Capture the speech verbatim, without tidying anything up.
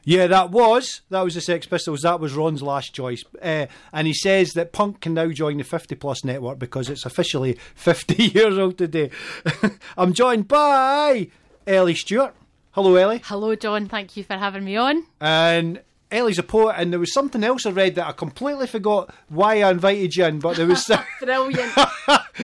Yeah, that was. That was the Sex Pistols. That was Ron's last choice. Uh, and he says that punk can now join the fifty plus network because it's officially fifty years old today. I'm joined by Ellie Stewart. Hello, Ellie. Hello, John. Thank you for having me on. And Ellie's a poet, and there was something else I read that I completely forgot why I invited you in, but there was... Brilliant.